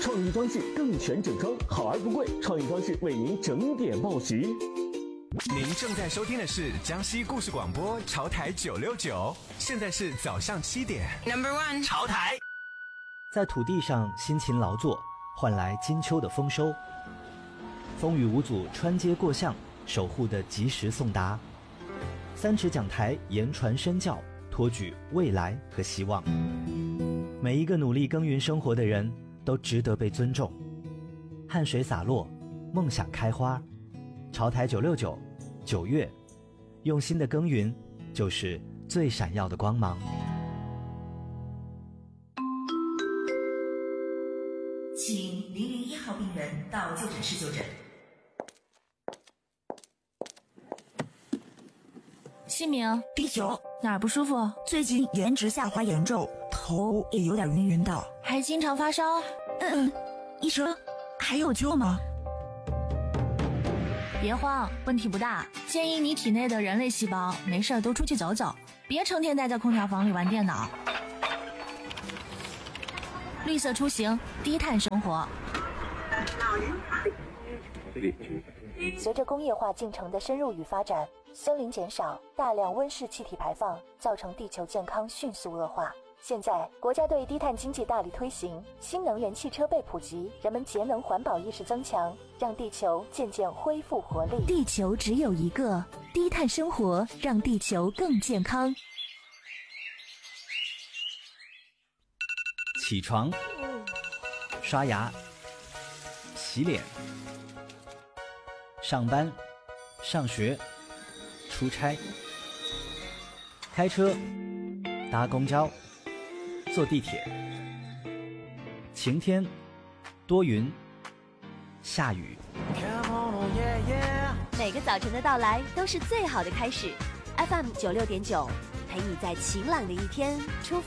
创意装饰更全整装，好而不贵，创意装饰为您整点报时。 您正在收听的是江西故事广播潮台969，现在是早上7点。 Number one， 潮台。 在土地上辛勤劳作，换来金秋的丰收。风雨无阻穿街过巷，守护的及时送达。三尺讲台言传身教，托举未来和希望。每一个努力耕耘生活的人都值得被尊重。汗水洒落，梦想开花。潮台969， 9月，用心的耕耘就是最闪耀的光芒。 请001号病人到就诊室就诊。 姓名第9， 哪儿不舒服？ 最近颜值下滑严重，头也有点晕的， 还经常发烧。 医生还有救吗？ 别慌，问题不大，建议你体内的人类细胞没事都出去走走，别成天待在空调房里玩电脑。绿色出行，低碳生活。 随着工业化进程的深入与发展，森林减少，大量温室气体排放，造成地球健康迅速恶化。现在国家对低碳经济大力推行，新能源汽车被普及，人们节能环保意识增强，让地球渐渐恢复活力。 地球只有一个，低碳生活让地球更健康。 起床，刷牙，洗脸，上班，上学，出差，开车，搭公交，坐地铁。晴天，多云，下雨。 每个早晨的到来都是最好的开始。FM96.9，陪你在晴朗的一天出发。